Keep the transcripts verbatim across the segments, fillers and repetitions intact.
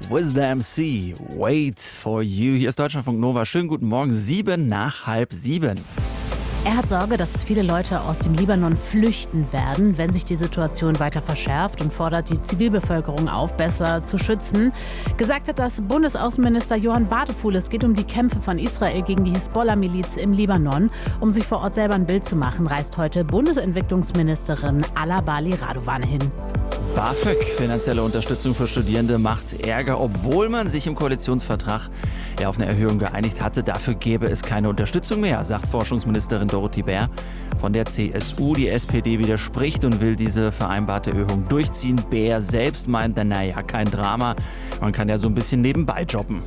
With the M C, Wait for You. Hier ist Deutschlandfunk Nova. Schönen guten Morgen, sieben nach halb sieben. Er hat Sorge, dass viele Leute aus dem Libanon flüchten werden, wenn sich die Situation weiter verschärft, und fordert die Zivilbevölkerung auf, besser zu schützen. Gesagt hat das Bundesaußenminister Johann Wadefuhl. Es geht um die Kämpfe von Israel gegen die Hisbollah-Miliz im Libanon. Um sich vor Ort selber ein Bild zu machen, reist heute Bundesentwicklungsministerin Alla Bali Radovane hin. BAföG, finanzielle Unterstützung für Studierende, macht Ärger, obwohl man sich im Koalitionsvertrag ja auf eine Erhöhung geeinigt hatte. Dafür gäbe es keine Unterstützung mehr, sagt Forschungsministerin Dorothee Bär von der C S U. Die S P D widerspricht und will diese vereinbarte Erhöhung durchziehen. Bär selbst meint, naja, kein Drama, man kann ja so ein bisschen nebenbei jobben.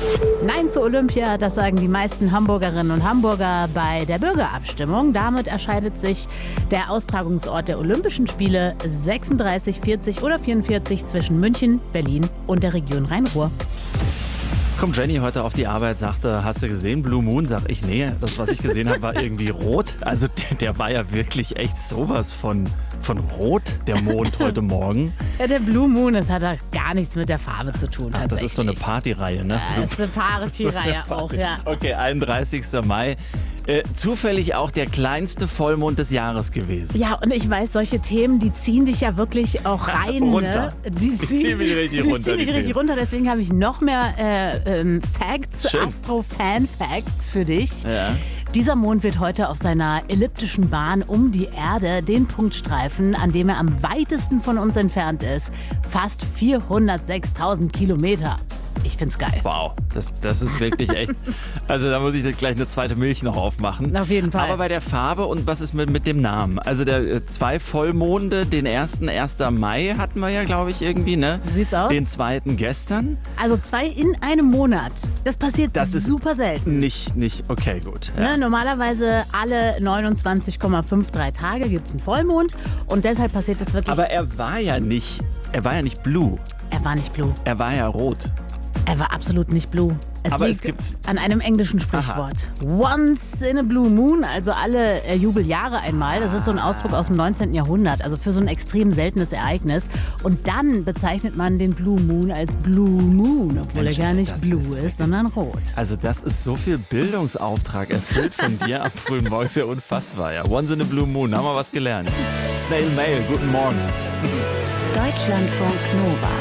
Nein zu Olympia, das sagen die meisten Hamburgerinnen und Hamburger bei der Bürgerabstimmung. Damit erscheidet sich der Austragungsort der Olympischen Spiele sechsunddreißig, vierzig oder vierundvierzig zwischen München, Berlin und der Region Rhein-Ruhr. Kommt Jenny heute auf die Arbeit, sagte, hast du gesehen, Blue Moon? Sag ich, nee, das, was ich gesehen habe, war irgendwie rot. Also der, der war ja wirklich echt sowas von, von rot, der Mond heute Morgen. Ja, der Blue Moon, das hat da gar nichts mit der Farbe zu tun. Ach, das ist so eine Partyreihe, ne? Ja, das ist eine Partyreihe so eine auch, ja. Okay, einunddreißigster Mai. Äh, zufällig auch der kleinste Vollmond des Jahres gewesen. Ja, und ich weiß, solche Themen, die ziehen dich ja wirklich auch rein. Runter. Ne? Die Die ziehen mich richtig die runter, ziehen mich die richtig Themen. runter, deswegen habe ich noch mehr äh, ähm, Facts, Schön. Astro-Fan-Facts für dich. Ja. Dieser Mond wird heute auf seiner elliptischen Bahn um die Erde den Punkt streifen, an dem er am weitesten von uns entfernt ist. Fast vierhundertsechstausend Kilometer. Ich find's geil. Wow, das, das ist wirklich echt. Also da muss ich gleich eine zweite Milch noch aufmachen. Auf jeden Fall. Aber bei der Farbe und was ist mit, mit dem Namen? Also der äh, zwei Vollmonde, den ersten, erster Mai hatten wir ja, glaube ich, irgendwie, ne? So sieht's aus. Den zweiten gestern. Also zwei in einem Monat. Das passiert Das ist super selten. Nicht, nicht, okay, gut. Ja. Ne, normalerweise alle neunundzwanzig Komma drei Tage gibt es einen Vollmond, und deshalb passiert das wirklich. Aber er war ja nicht, er war ja nicht blue, Er war nicht blue. er war ja rot. Er war absolut nicht blue. Es Aber liegt es gibt- an einem englischen Sprichwort. Once in a blue moon, also alle äh, Jubeljahre einmal. Das ist so ein Ausdruck aus dem neunzehnten Jahrhundert, also für so ein extrem seltenes Ereignis. Und dann bezeichnet man den Blue Moon als Blue Moon, obwohl Mensch, er gar nicht das blue ist ist, wirklich- sondern rot. Also das ist so viel Bildungsauftrag erfüllt von dir am frühen Morgen, ist ja unfassbar. Ja. Once in a blue moon, haben wir was gelernt. Snail Mail, guten Morgen. Deutschlandfunk Nova.